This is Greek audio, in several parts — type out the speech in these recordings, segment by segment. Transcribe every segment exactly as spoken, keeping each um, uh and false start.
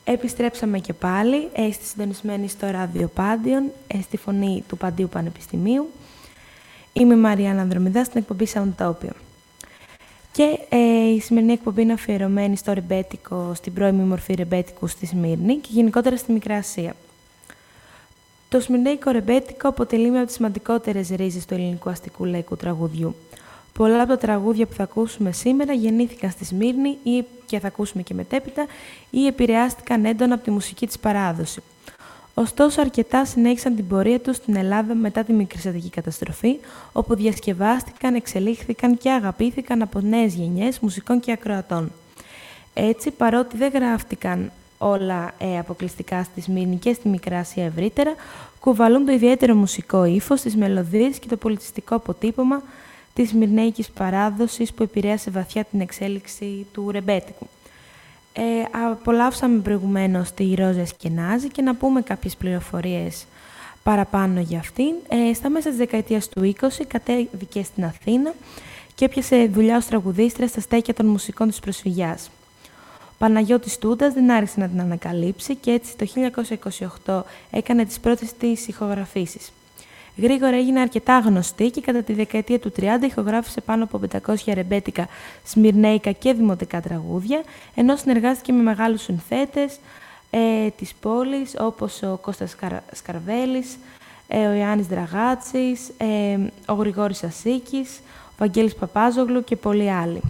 Επιστρέψαμε και πάλι ε, στη συντονισμένη στο ράδιο Πάντιον, ε, στη φωνή του Παντίου Πανεπιστημίου. Είμαι η Μαριάννα Ανδρομηδά στην εκπομπή Soundtopia. Και ε, η σημερινή εκπομπή είναι αφιερωμένη στο ρεμπέτικο, στην πρώιμη μορφή ρεμπέτικου στη Σμύρνη και γενικότερα στη Μικρά Ασία. Το σμυρνέικο ρεμπέτικο αποτελεί μια από τις σημαντικότερες ρίζες του ελληνικού αστικού λαϊκού τραγουδιού. Πολλά από τα τραγούδια που θα ακούσουμε σήμερα γεννήθηκαν στη Σμύρνη ή και θα ακούσουμε και μετέπειτα ή επηρεάστηκαν έντονα από τη μουσική της παράδοση. Ωστόσο, αρκετά συνέχισαν την πορεία τους στην Ελλάδα μετά τη μικρασιατική καταστροφή, όπου διασκευάστηκαν, εξελίχθηκαν και αγαπήθηκαν από νέες γενιές μουσικών και ακροατών. Έτσι, παρότι δεν γράφτηκαν όλα ε, αποκλειστικά στη Σμύρνη και στη Μικρά Ασία ευρύτερα, κουβαλούν το ιδιαίτερο μουσικό ύφος, τις μελωδίες και το πολιτιστικό αποτύπωμα της σμυρνέικης παράδοσης που επηρέασε βαθιά την εξέλιξη του ρεμπέτικου. Ε, απολαύσαμε προηγουμένως τη Ρόζα Εσκενάζη και να πούμε κάποιες πληροφορίες παραπάνω για αυτήν. Ε, στα μέσα της δεκαετίας του είκοσι κατέβηκε στην Αθήνα και έπιασε δουλειά ως τραγουδίστρια στα στέκια των μουσικών της προσφυγιάς. Ο Παναγιώτης Τούντας δεν άρχισε να την ανακαλύψει και έτσι το χίλια εννιακόσια είκοσι οκτώ έκανε τις πρώτες της ηχογραφήσεις. Γρήγορα έγινε αρκετά γνωστή και κατά τη δεκαετία του τριάντα ηχογράφησε πάνω από πεντακόσια ρεμπέτικα, σμυρνέικα και δημοτικά τραγούδια, ενώ συνεργάστηκε με μεγάλους συνθέτες ε, της πόλης, όπως ο Κώστας Σκαρβέλης, ε, ο Ιωάννης Δραγάτσης, ε, ο Γρηγόρης Ασίκης, ο Βαγγέλης Παπάζογλου και πολλοί άλλοι.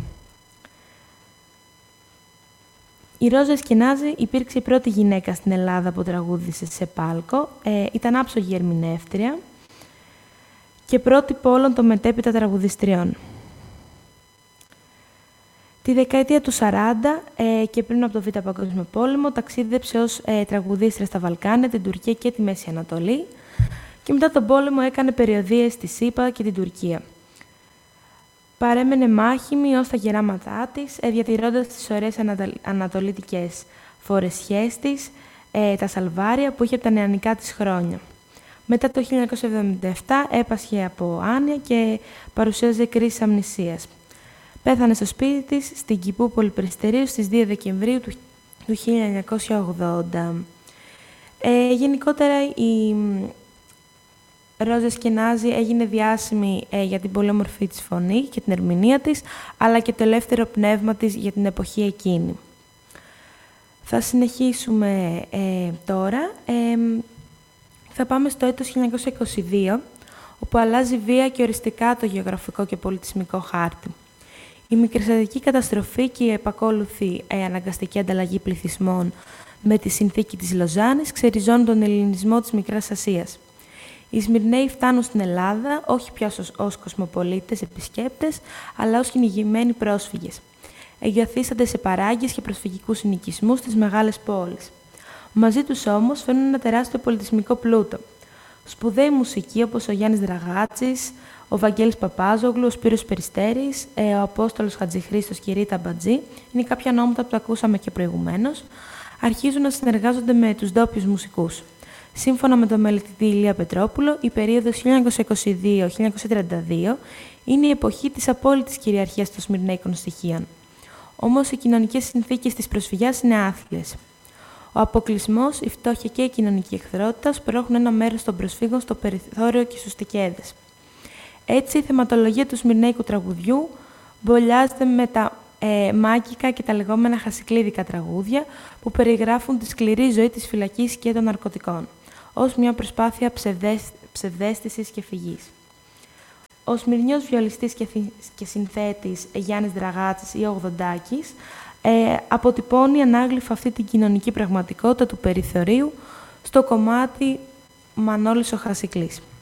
Η Ρόζα Εσκενάζη υπήρξε η πρώτη γυναίκα στην Ελλάδα που τραγούδισε σε πάλκο, ε, ήταν άψογη ερμηνεύτρια και πρότυπο όλων των μετέπειτα τραγουδιστριών. Τη δεκαετία του σαράντα ε, και πριν από το Β' Παγκόσμιο Πόλεμο ταξίδεψε ως ε, τραγουδίστρια στα Βαλκάνια, την Τουρκία και τη Μέση Ανατολή και μετά τον πόλεμο έκανε περιοδίες στη ΣΥΠΑ και την Τουρκία. Παρέμενε μάχημη ως τα γεράματά της, ε, διατηρώντας τις ωραίες ανατολ... ανατολίτικες φορεσιές της, ε, τα σαλβάρια που είχε από τα νεανικά της χρόνια. Μετά το χίλια εννιακόσια εβδομήντα επτά έπασχε από άνοια και παρουσίαζε κρίση αμνησίας. Πέθανε στο σπίτι της, στην Κηπούπολη Περιστερίου, στις δύο Δεκεμβρίου του χίλια εννιακόσια ογδόντα. Ε, γενικότερα, η Ρόζα Εσκενάζη έγινε διάσημη ε, για την πολύομορφη της φωνή και την ερμηνεία της, αλλά και το ελεύθερο πνεύμα της για την εποχή εκείνη. Θα συνεχίσουμε ε, τώρα. Ε, Θα πάμε στο έτος χίλια εννιακόσια είκοσι δύο, όπου αλλάζει βία και οριστικά το γεωγραφικό και πολιτισμικό χάρτη. Η μικρασιατική καταστροφή και η επακόλουθη ε, αναγκαστική ανταλλαγή πληθυσμών με τη συνθήκη της Λοζάνης ξεριζώνουν τον ελληνισμό της Μικράς Ασίας. Οι Σμυρναίοι φτάνουν στην Ελλάδα όχι πια ως, ως κοσμοπολίτες επισκέπτες, αλλά ως κυνηγημένοι πρόσφυγες. Εγκαθίστανται σε παράγκες και προσφυγικούς συνοικισμούς στις μεγάλες πόλεις. Μαζί τους όμως φέρνουν ένα τεράστιο πολιτισμικό πλούτο. Σπουδαίοι μουσικοί όπως ο Γιάννης Δραγάτσης, ο Βαγγέλης Παπάζογλου, ο Σπύρος Περιστέρης, ο Απόστολος Χατζηχρήστος και η Ρίτα Μπατζή, είναι κάποια ονόματα που τα ακούσαμε και προηγουμένως, αρχίζουν να συνεργάζονται με τους ντόπιους μουσικούς. Σύμφωνα με τον μελετητή Ηλία Πετρόπουλο, η περίοδος χίλια εννιακόσια είκοσι δύο με χίλια εννιακόσια τριάντα δύο είναι η εποχή της απόλυτης κυριαρχίας των σμυρνέικων στοιχείων. Όμως οι κοινωνικές συνθήκες της προσφυγιάς είναι άθλιες. Ο αποκλεισμός, η φτώχεια και η κοινωνική εχθρότητα σπρώχνουν ένα μέρος των προσφύγων στο περιθώριο και στους τικέδες. Έτσι, η θεματολογία του σμυρνέικου τραγουδιού μπολιάζεται με τα ε, μάγικα και τα λεγόμενα χασικλίδικα τραγούδια που περιγράφουν τη σκληρή ζωή της φυλακής και των ναρκωτικών, ως μια προσπάθεια ψευδαίσθησης και φυγής. Ο Σμυρνιός βιολιστής και, και συνθέτης Γιάννης Δραγάτσης ή Ογδοντάκης Ε, αποτυπώνει ανάγλυφα αυτή την κοινωνική πραγματικότητα του περιθωρίου στο κομμάτι Μανώλης ο Χασικλής.